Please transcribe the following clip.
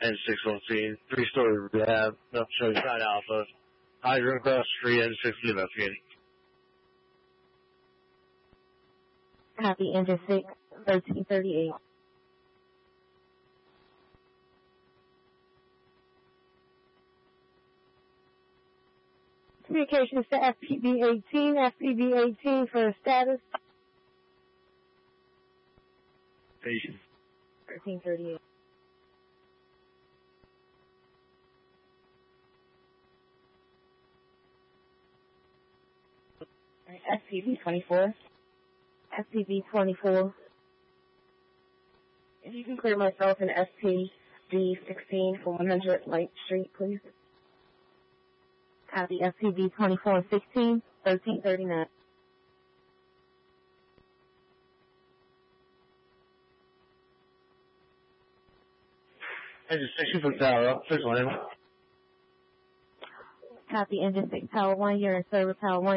N614, 3-story rehab, up showing Side Alpha, hydrant across the street, N6 investigating. Copy, Engine 6, 1338. Communications to FPB-18 for status. Patient. 1338. FPB-24. FPB-24. If you can clear myself in FPB-16 for 100 Light Street, please. Copy, FPB-24-16, 1339. Engine 6 for tower up, 6 on him. Copy, Engine 6, Tower 1, you're in service, Tower 1.